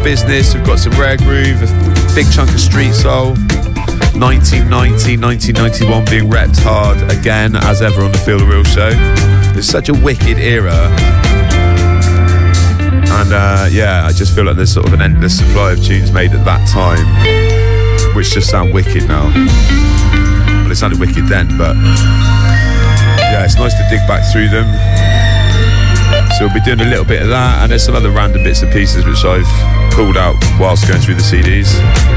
Business, we've got some Rare Groove, a big chunk of Street Soul. 1990, 1991 being repped hard again, as ever on the Feel the Real show. It's such a wicked era. And I just feel like there's sort of an endless supply of tunes made at that time, which just sound wicked now. Well, it sounded wicked then, but yeah, it's nice to dig back through them. So we'll be doing a little bit of that, and there's some other random bits and pieces which I've pulled out whilst going through the CDs.